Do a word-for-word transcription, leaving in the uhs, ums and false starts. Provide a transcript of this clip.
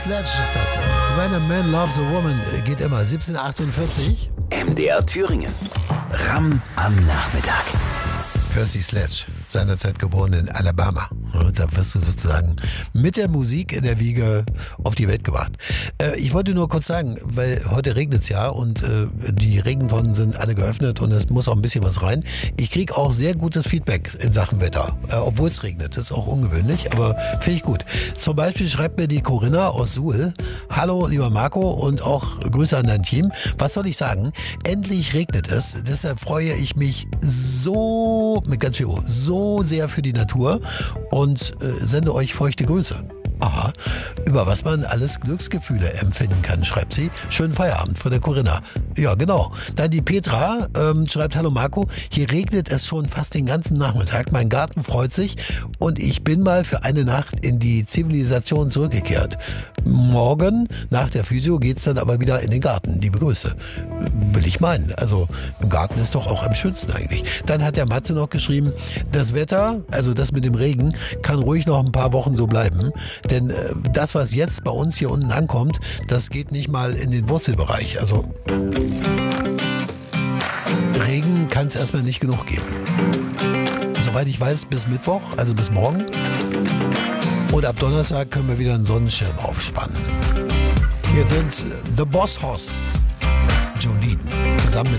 Sledge ist das. When a man loves a woman geht immer. siebzehn achtundvierzig. M D R Thüringen. Ram am Nachmittag. Percy Sledge, seinerzeit geboren in Alabama. Da wirst du sozusagen mit der Musik in der Wiege auf die Welt gebracht. Äh, ich wollte nur kurz sagen, weil heute regnet es ja und äh, die Regentonnen sind alle geöffnet und es muss auch ein bisschen was rein. Ich kriege auch sehr gutes Feedback in Sachen Wetter, äh, obwohl es regnet. Das ist auch ungewöhnlich, aber finde ich gut. Zum Beispiel schreibt mir die Corinna aus Suhl: Hallo lieber Marco und auch Grüße an dein Team. Was soll ich sagen? Endlich regnet es, deshalb freue ich mich so, mit ganz viel O, so sehr für die Natur und äh, sende euch feuchte Grüße. Aha, über was man alles Glücksgefühle empfinden kann, schreibt sie. Schönen Feierabend von der Corinna. Ja, genau. Dann die Petra ähm, schreibt: Hallo Marco, hier regnet es schon fast den ganzen Nachmittag. Mein Garten freut sich und ich bin mal für eine Nacht in die Zivilisation zurückgekehrt. Morgen nach der Physio geht's dann aber wieder in den Garten. Liebe Grüße. Will ich meinen. Also im Garten ist doch auch am schönsten eigentlich. Dann hat der Matze noch geschrieben: Das Wetter, also das mit dem Regen, kann ruhig noch ein paar Wochen so bleiben. Denn äh, das, was jetzt bei uns hier unten ankommt, das geht nicht mal in den Wurzelbereich. Also Regen kann es erstmal nicht genug geben. Soweit ich weiß, bis Mittwoch, also bis morgen. Und ab Donnerstag können wir wieder einen Sonnenschirm aufspannen. Hier sind The Boss Hoss, Jolene, zusammen mit